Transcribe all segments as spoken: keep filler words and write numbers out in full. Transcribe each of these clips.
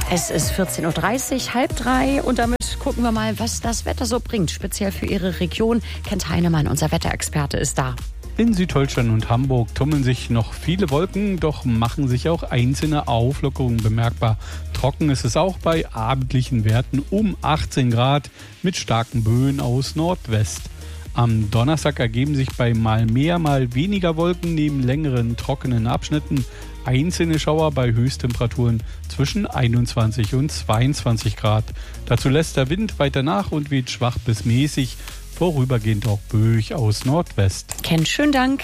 Es ist vierzehn Uhr dreißig, halb drei und damit gucken wir mal, was das Wetter so bringt. Speziell für Ihre Region. Kent Heinemann, unser Wetterexperte, ist da. In Süddeutschland und Hamburg tummeln sich noch viele Wolken, doch machen sich auch einzelne Auflockerungen bemerkbar. Trocken ist es auch bei abendlichen Werten um achtzehn Grad mit starken Böen aus Nordwest. Am Donnerstag ergeben sich bei mal mehr, mal weniger Wolken neben längeren trockenen Abschnitten einzelne Schauer bei Höchsttemperaturen zwischen einundzwanzig und zweiundzwanzig Grad. Dazu lässt der Wind weiter nach und weht schwach bis mäßig, vorübergehend auch böig aus Nordwest. Ken, schönen Dank.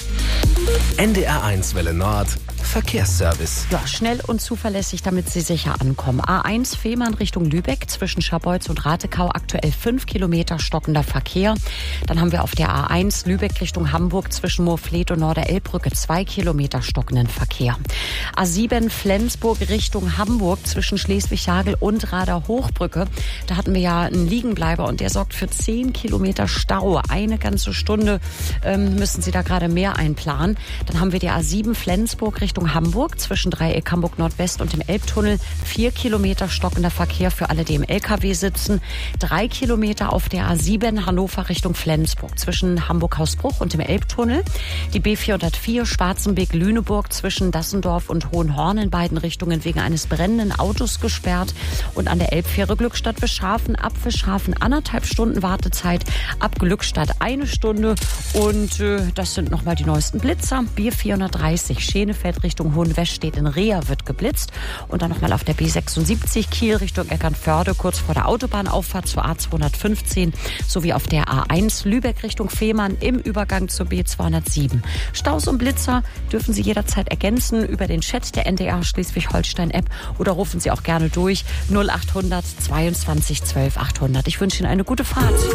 N D R eins Welle Nord Verkehrsservice. Ja, schnell und zuverlässig, damit Sie sicher ankommen. A eins Fehmarn Richtung Lübeck zwischen Scharbeutz und Ratekau aktuell fünf Kilometer stockender Verkehr. Dann haben wir auf der A eins Lübeck Richtung Hamburg zwischen Moorfleet und Norderelbbrücke zwei Kilometer stockenden Verkehr. A sieben Flensburg Richtung Hamburg zwischen Schleswig-Hagel und Rader-Hochbrücke. Da hatten wir ja einen Liegenbleiber und der sorgt für zehn Kilometer Stau. Eine ganze Stunde ähm, müssen Sie da gerade mehr einplanen. Dann haben wir die A sieben Flensburg Richtung Hamburg zwischen Dreieck Hamburg Nordwest und dem Elbtunnel. Vier Kilometer stockender Verkehr für alle, die im L K W sitzen. Drei Kilometer auf der A sieben Hannover Richtung Flensburg zwischen Hamburg-Hausbruch und dem Elbtunnel. Die B vierhundertvier Schwarzenbeek-Lüneburg zwischen Dassendorf und Hohenhorn in beiden Richtungen wegen eines brennenden Autos gesperrt. Und an der Elbfähre Glückstadt Wischhafen ab Wischhafen anderthalb Stunden Wartezeit, ab Glückstadt eine Stunde. Und äh, das sind nochmal die neuesten Blitzer. B vierhundertdreißig Schenefeld Richtung Hohenwest steht in Reher, wird geblitzt. Und dann nochmal auf der B sechsundsiebzig Kiel Richtung Eckernförde, kurz vor der Autobahnauffahrt zur A zweihundertfünfzehn, sowie auf der A eins Lübeck Richtung Fehmarn im Übergang zur B zweihundertsieben. Staus und Blitzer dürfen Sie jederzeit ergänzen über den Chat der N D R Schleswig-Holstein-App oder rufen Sie auch gerne durch null achthundert zweiundzwanzig zwölf achthundert. Ich wünsche Ihnen eine gute Fahrt.